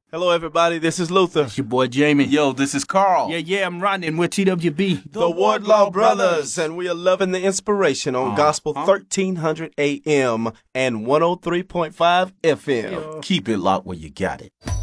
Hello, everybody. This is Luther. It's your boy Jamie. Yo, this is Carl. Yeah, I'm Rodney, and we're TWB. The Wardlaw Brothers. And we are loving the inspiration on Gospel 1300 AM and 103.5 FM. Keep it locked where you got it.